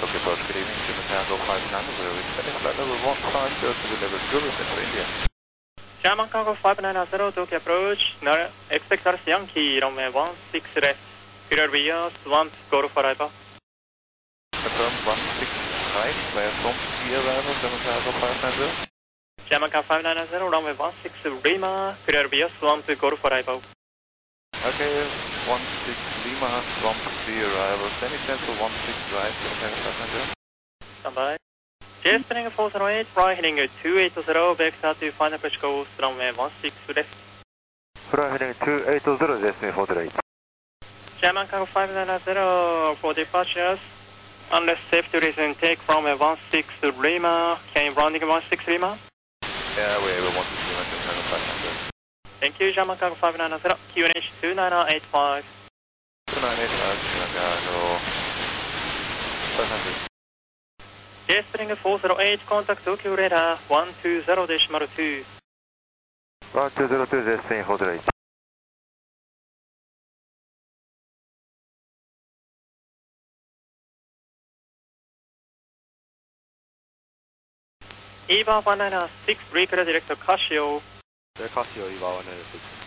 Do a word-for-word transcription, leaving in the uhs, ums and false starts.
Tokyo Approach, good evening, Jimmy Tango five nine zero, extending flight level one five zero to level zero, Central India. German Cargo five nine zero, Tokyo Approach, expect Alpha Yankee, runway one six left, clear via Swamp, go to for arrival. Confirm one six right, where from the arrival, German Cargo five nine zero. German Cargo five nine zero, runway one six Lima, clear via Swamp, go to for arrival. Okay, one six Lima, Swamp, the arrival, semi-central one six right, German Cargo five nine zero. Stand by. J S Spinning four zero eight, fly heading two eight zero, vector to final approach course, runway one six left. Fly heading two eight zero, J S Spinning four zero eight. German Cargo five nine zero for departures. Unless safety reason, take from a one six Lima. Can you rounding one six Lima? Yeah, we have a one six Lima, German Cargo five nine zero. Thank you, German Cargo five nine zero, Q N H two nine eight five. two nine eight five, German Cargo five nine zero. J S Spring four zero eight, contact Tokyo radar one two zero decimal two. one two zero two, J S Spring four zero eight. EVA one nine six, repair director Casio. Casio, EVA one nine six.